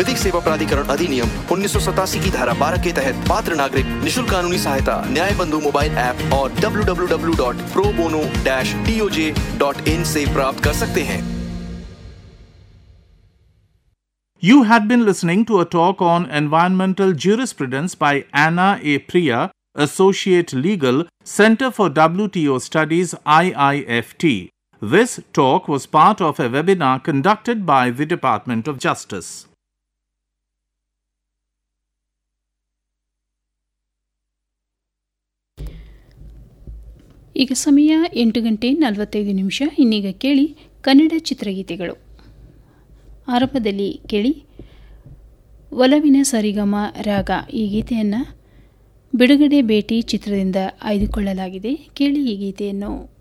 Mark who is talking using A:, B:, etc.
A: विधिक सेवा प्राधिकरण अधिनियम 1987 की धारा 12 के तहत पात्र नागरिक निशुल्क कानूनी सहायता न्याय बंधु मोबाइल ऐप और www.probono-toj.in से प्राप्त कर सकते हैं।
B: You had been listening to a talk on environmental jurisprudence by Anna A. Priya, Associate Legal, Center for WTO Studies, IIFT. This talk was part of a webinar conducted by the Department of Justice.
C: ಈಗ ಸಮಯ 8:45 ಇನ್ನೀಗ ಕೇಳಿ ಕನ್ನಡ ಚಿತ್ರಗೀತೆಗಳು. ಆರಂಭದಲ್ಲಿ ಕೇಳಿ ಒಲವಿನ ಸರಿಗಮ ರಾಗ. ಈ ಗೀತೆಯನ್ನು ಬಿಡುಗಡೆ ಭೇಟಿ ಚಿತ್ರದಿಂದ ಆಯ್ದುಕೊಳ್ಳಲಾಗಿದೆ. ಕೇಳಿ ಈ ಗೀತೆಯನ್ನು.